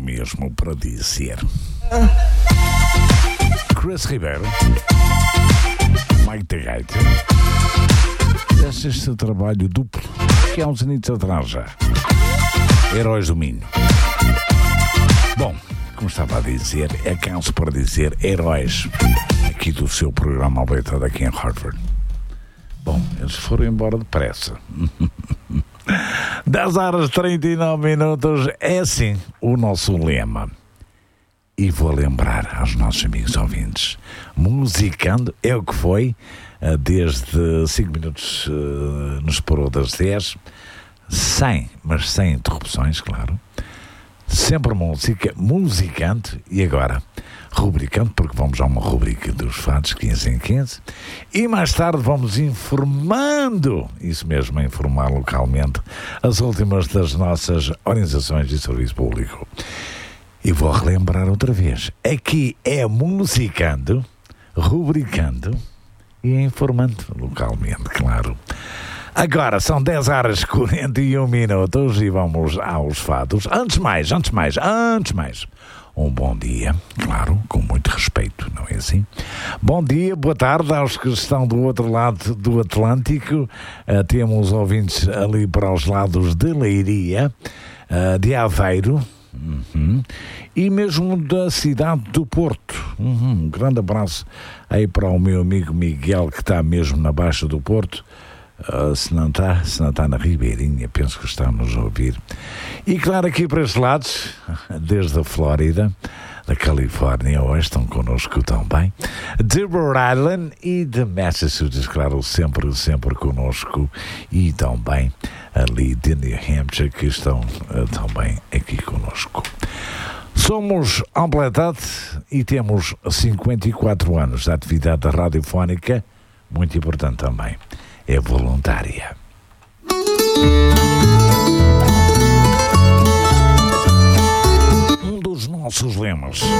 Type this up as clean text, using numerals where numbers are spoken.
mesmo para dizer. Chris Ribeiro, Mike the Gaita, este trabalho duplo que há uns anos atrás já. Heróis do Minho. Bom, como estava a dizer, é canso para dizer heróis aqui do seu programa Albeitado aqui em Hartford. Bom, eles foram embora depressa. 10h39, é assim o nosso lema. E vou lembrar aos nossos amigos ouvintes, musicando é o que foi, desde 5 minutos nos parou das 10, sem interrupções, claro. Sempre música, musicante e agora rubricante, porque vamos a uma rubrica dos fatos 15 em 15 e mais tarde vamos informando, isso mesmo, informar localmente as últimas das nossas organizações de serviço público. E vou relembrar outra vez, aqui é musicando, rubricando e informando localmente, claro. Agora são 10h41 e vamos aos fatos. Antes mais, um bom dia, claro, com muito respeito, não é assim? Bom dia, boa tarde aos que estão do outro lado do Atlântico. Temos ouvintes ali para os lados de Leiria, de Aveiro, e mesmo da cidade do Porto. Um grande abraço aí para o meu amigo Miguel, que está mesmo na Baixa do Porto. Se não está na Ribeirinha, penso que está a nos ouvir. E claro, aqui para estes lados, desde a Flórida, da Califórnia, hoje estão connosco também, de Rhode Island e de Massachusetts, claro, sempre connosco, e também ali de New Hampshire, que estão também aqui connosco. Somos Amplitude e temos 54 anos de atividade radiofónica, muito importante também. É voluntária. Um dos nossos lemas